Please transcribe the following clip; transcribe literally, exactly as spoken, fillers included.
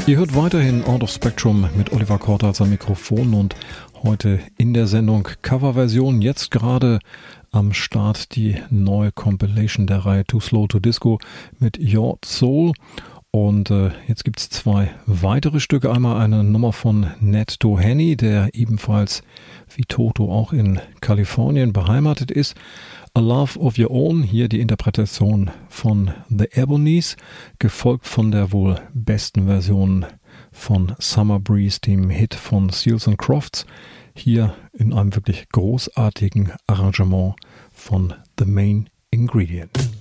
Ihr hört weiterhin Out of Spectrum mit Oliver Kortaz am Mikrofon und heute in der Sendung Coverversion. Jetzt gerade am Start die neue Compilation der Reihe Too Slow to Disco mit Your Soul. Und äh, jetzt gibt es zwei weitere Stücke. Einmal eine Nummer von Ned Doheny, der ebenfalls wie Toto auch in Kalifornien beheimatet ist. A Love of Your Own, hier die Interpretation von The Ebonies, gefolgt von der wohl besten Version von Summer Breeze, dem Hit von Seals and Crofts, hier in einem wirklich großartigen Arrangement von The Main Ingredient.